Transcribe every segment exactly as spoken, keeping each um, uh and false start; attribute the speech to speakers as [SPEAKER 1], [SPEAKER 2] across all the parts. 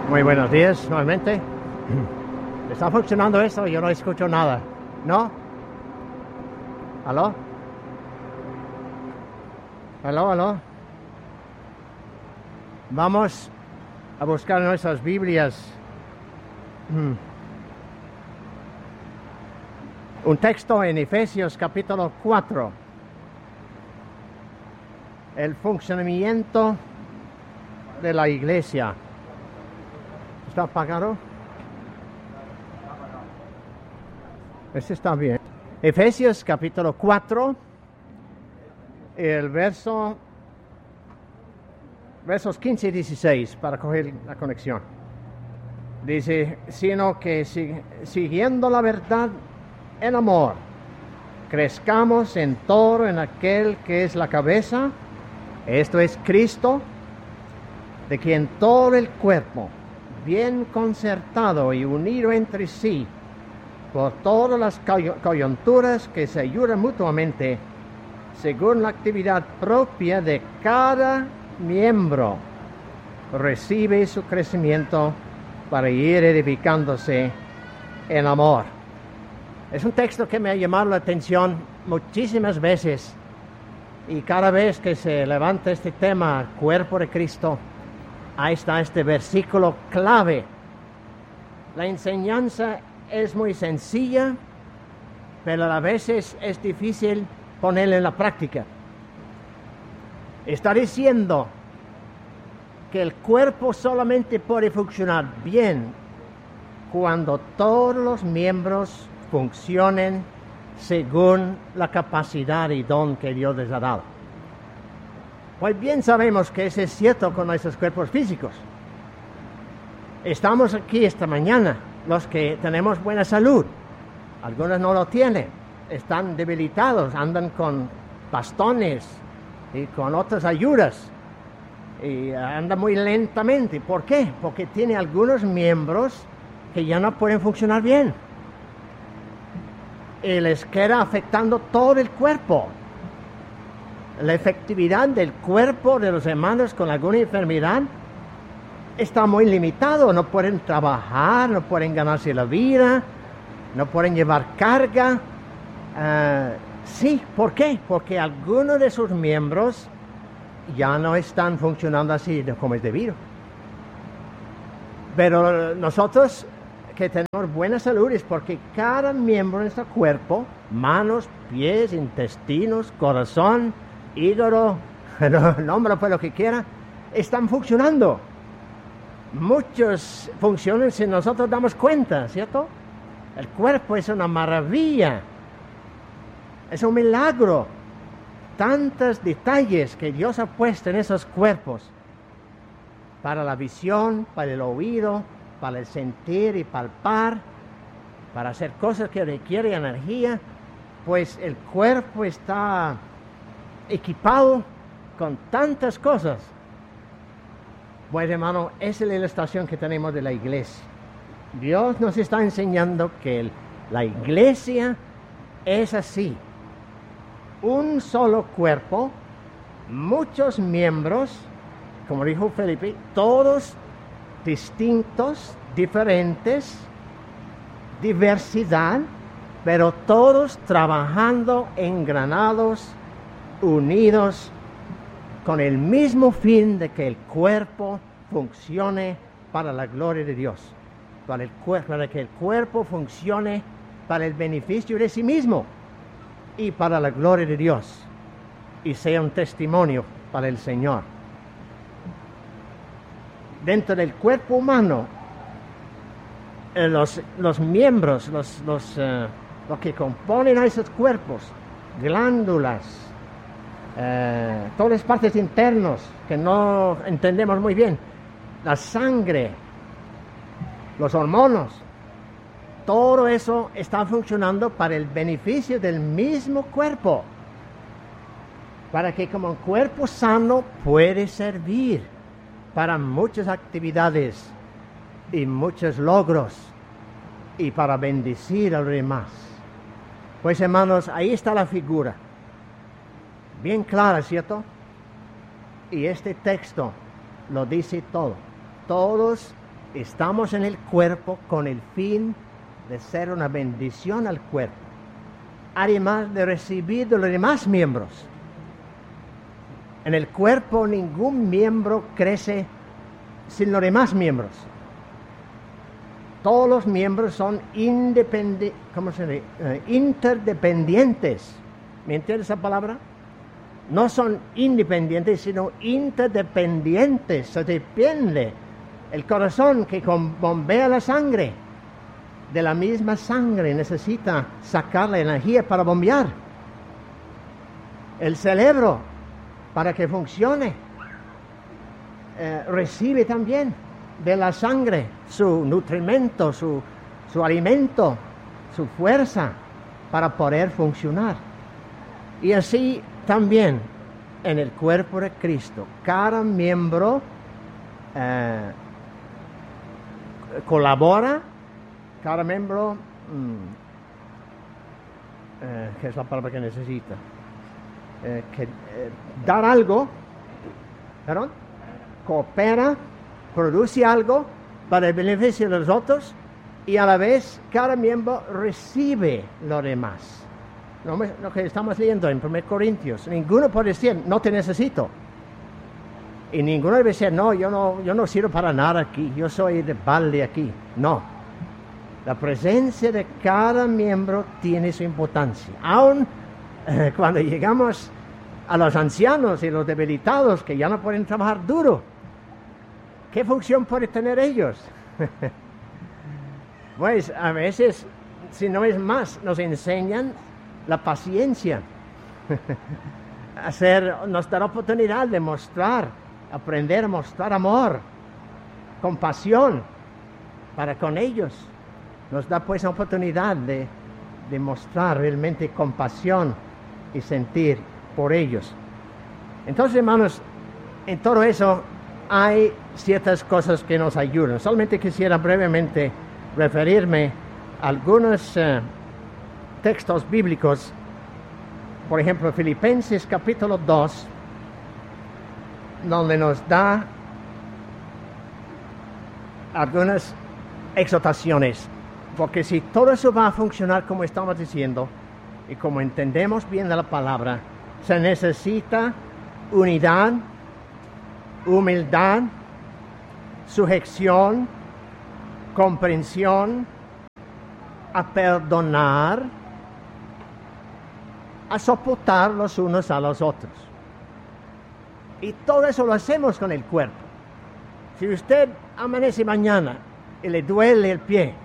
[SPEAKER 1] Muy buenos días, nuevamente. ¿Está funcionando esto? Yo no escucho nada. ¿No? ¿Aló? ¿Aló, aló? Vamos a buscar nuestras Biblias. Un texto en Efesios capítulo cuatro. El funcionamiento de la iglesia. ¿Está apagado? Este está bien. Efesios capítulo cuatro, el verso, versos quince y dieciséis, para coger la conexión. Dice, sino que si, siguiendo la verdad en amor, crezcamos en todo en aquel que es la cabeza, esto es Cristo, de quien todo el cuerpo, bien concertado y unido entre sí, por todas las coyunturas que se ayudan mutuamente, según la actividad propia de cada miembro, recibe su crecimiento para ir edificándose en amor. Es un texto que me ha llamado la atención muchísimas veces, y cada vez que se levanta este tema, cuerpo de Cristo, ahí está este versículo clave. La enseñanza es muy sencilla, pero a veces es difícil ponerla en la práctica. Está diciendo que el cuerpo solamente puede funcionar bien cuando todos los miembros funcionen según la capacidad y don que Dios les ha dado. Pues bien sabemos que eso es cierto con nuestros cuerpos físicos. Estamos aquí esta mañana, los que tenemos buena salud. Algunos no lo tienen, están debilitados, andan con bastones y con otras ayudas. Y andan muy lentamente. ¿Por qué? Porque tiene algunos miembros que ya no pueden funcionar bien. Y les queda afectando todo el cuerpo. La efectividad del cuerpo de los hermanos con alguna enfermedad está muy limitado. No pueden trabajar, no pueden ganarse la vida, no pueden llevar carga. Uh, sí, ¿por qué? Porque algunos de sus miembros ya no están funcionando así como es debido. Pero nosotros que tenemos buena salud es porque cada miembro de nuestro cuerpo, manos, pies, intestinos, corazón, hígado, nómbralo por lo que quiera, están funcionando. Muchas funciones si nosotros damos cuenta, ¿cierto? El cuerpo es una maravilla, es un milagro. Tantos detalles que Dios ha puesto en esos cuerpos, para la visión, para el oído, para el sentir y palpar, para hacer cosas que requieren energía, pues el cuerpo está equipado con tantas cosas. Pues hermano, esa es la ilustración que tenemos de la iglesia. Dios nos está enseñando que el, la iglesia es así. Un solo cuerpo, muchos miembros, como dijo Felipe, todos distintos, diferentes, diversidad, pero todos trabajando engranados, unidos, con el mismo fin de que el cuerpo funcione para la gloria de Dios, para, el cuerpo, para que el cuerpo funcione para el beneficio de sí mismo y para la gloria de Dios, y sea un testimonio para el Señor. Dentro del cuerpo humano, eh, los, los miembros, los, los, uh, los que componen a esos cuerpos, glándulas, uh, todas las partes internas que no entendemos muy bien, la sangre, los hormonas, todo eso está funcionando para el beneficio del mismo cuerpo, para que como un cuerpo sano puede servir para muchas actividades y muchos logros y para bendecir a los demás. Pues hermanos, ahí está la figura, bien clara, ¿cierto? Y este texto lo dice todo. Todos Estamos en el cuerpo con el fin de ser una bendición al cuerpo, además de recibir de los demás miembros. En el cuerpo ningún miembro crece sin los demás miembros. Todos los miembros son independi- ¿cómo se dice? Uh, interdependientes. ¿Me entiendes esa palabra? No son independientes, sino interdependientes. Se depende. El corazón que bombea la sangre, de la misma sangre necesita sacar la energía para bombear. El cerebro, para que funcione, eh, recibe también de la sangre su nutrimento, su, su alimento, su fuerza para poder funcionar. Y así también en el cuerpo de Cristo, cada miembro eh, colabora, cada miembro, mmm, eh, ¿qué es la palabra que necesita? Eh, que, eh, dar algo, ¿perdón? Coopera, produce algo para el beneficio de los otros y a la vez cada miembro recibe lo demás. Lo, lo que estamos leyendo en primer Corintios, ninguno puede decir, no te necesito. Y ninguno debe decir, no, yo no, yo no sirvo para nada aquí, yo soy de balde aquí. No. La presencia de cada miembro tiene su importancia. Aun eh, cuando llegamos a los ancianos y los debilitados que ya no pueden trabajar duro, ¿qué función pueden tener ellos? Pues a veces, si no es más, nos enseñan la paciencia. Hacer, nos da la oportunidad de mostrar, aprender a mostrar amor, compasión para con ellos. Nos da pues la oportunidad de, de mostrar realmente compasión y sentir por ellos. Entonces, hermanos, en todo eso hay ciertas cosas que nos ayudan. Solamente quisiera brevemente referirme a algunos uh, textos bíblicos. Por ejemplo, Filipenses capítulo dos, donde nos da algunas exhortaciones. Porque si todo eso va a funcionar como estamos diciendo, y como entendemos bien de la palabra, se necesita unidad, humildad, sujeción, comprensión, a perdonar, a soportar los unos a los otros. Y todo eso lo hacemos con el cuerpo. Si usted amanece mañana y le duele el pie,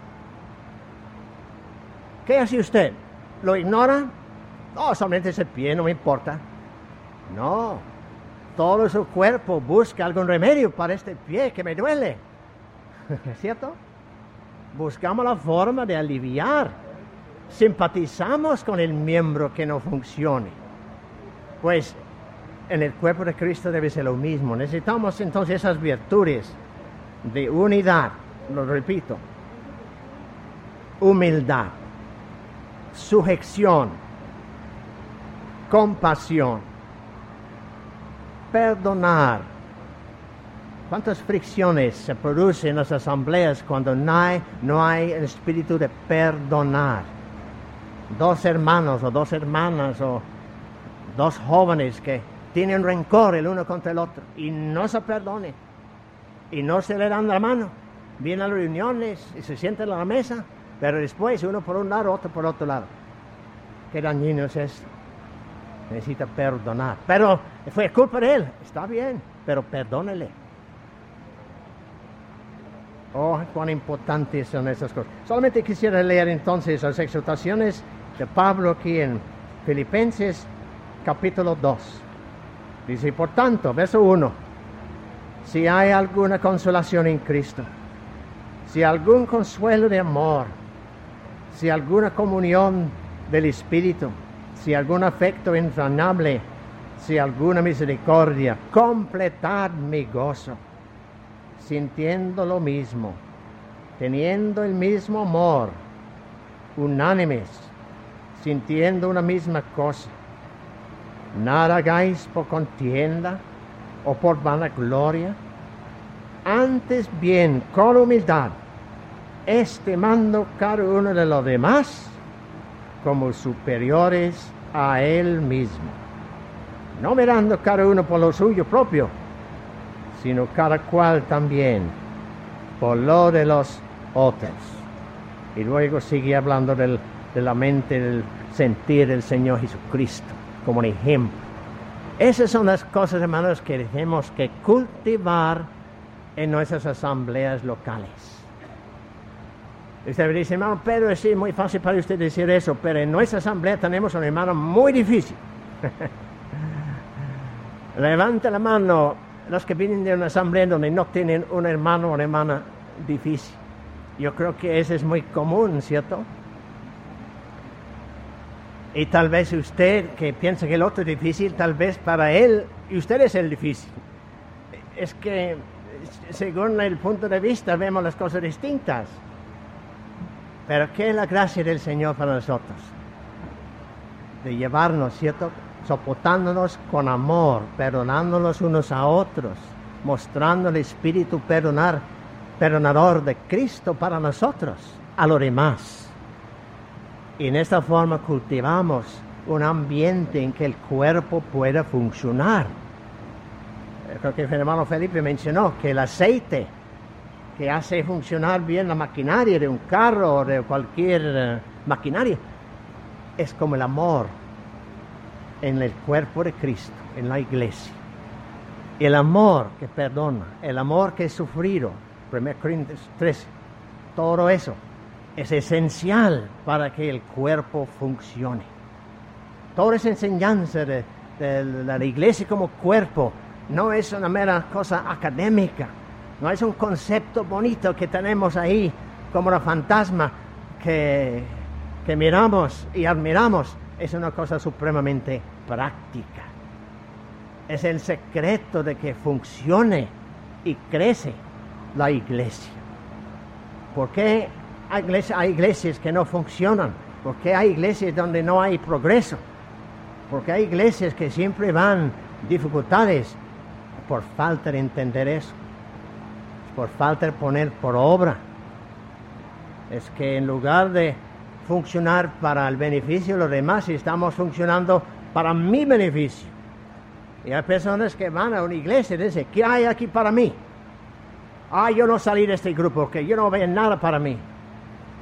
[SPEAKER 1] ¿qué hace usted? ¿Lo ignora? No, solamente ese pie, no me importa. No, todo su cuerpo busca algún remedio para este pie que me duele. ¿Es cierto? Buscamos la forma de aliviar. Simpatizamos con el miembro que no funcione. Pues en el cuerpo de Cristo debe ser lo mismo. Necesitamos entonces esas virtudes de unidad, lo repito, humildad, sujeción, compasión, perdonar. ¿Cuántas fricciones se producen en las asambleas cuando no hay, no hay el espíritu de perdonar? Dos hermanos o dos hermanas o dos jóvenes que tienen rencor el uno contra el otro y no se perdonen y no se le dan la mano. Vienen a las reuniones y se sientan a la mesa, pero después uno por un lado, otro por otro lado. Qué dañino es esto. Necesita perdonar. Pero fue culpa de él. Está bien, pero perdónele. Oh, cuán importantes son esas cosas. Solamente quisiera leer entonces las exhortaciones de Pablo aquí en Filipenses capítulo dos. Dice, por tanto, verso uno, si hay alguna consolación en Cristo, si algún consuelo de amor, si alguna comunión del Espíritu, si algún afecto entrañable, si alguna misericordia, completad mi gozo, sintiendo lo mismo, teniendo el mismo amor, unánimes, sintiendo una misma cosa. Nada hagáis por contienda o por vanagloria, antes bien con humildad, estimando cada uno de los demás como superiores a él mismo, no mirando cada uno por lo suyo propio, sino cada cual también por lo de los otros. Y luego sigue hablando del, de la mente, del sentir del Señor Jesucristo como un ejemplo. Esas son las cosas, hermanos, que tenemos que cultivar en nuestras asambleas locales. Usted dice, hermano Pedro, sí, es muy fácil para usted decir eso, pero en nuestra asamblea tenemos un hermano muy difícil. Levanta la mano los que vienen de una asamblea donde no tienen un hermano o una hermana difícil. Yo creo que eso es muy común, ¿cierto? Y tal vez usted, que piensa que el otro es difícil, tal vez para él, y usted es el difícil. Es que, según el punto de vista, vemos las cosas distintas. Pero ¿qué es la gracia del Señor para nosotros? De llevarnos, ¿cierto?, soportándonos con amor, perdonándonos unos a otros, mostrando el espíritu perdonar, perdonador de Cristo para nosotros, a los demás. Y en esta forma cultivamos un ambiente en que el cuerpo pueda funcionar. Creo que el hermano Felipe mencionó que el aceite que hace funcionar bien la maquinaria de un carro o de cualquier uh, maquinaria es como el amor en el cuerpo de Cristo, en la iglesia. El amor que perdona, el amor que es sufrido, primera Corintios trece, todo eso es esencial para que el cuerpo funcione. Toda esa enseñanza de, de la iglesia como cuerpo no es una mera cosa académica, no es un concepto bonito que tenemos ahí como una fantasma que, que miramos y admiramos. Es una cosa supremamente práctica. Es el secreto de que funcione y crece la iglesia. ¿Por qué hay iglesias, hay iglesias que no funcionan? ¿Por qué hay iglesias donde no hay progreso? Porque hay iglesias que siempre van dificultades por falta de entender eso, por falta de poner por obra. Es que en lugar de funcionar para el beneficio de los demás, estamos funcionando para mi beneficio. Y hay personas que van a una iglesia y dicen, ¿qué hay aquí para mí? Ah, yo no salí de este grupo, que yo no veo nada para mí.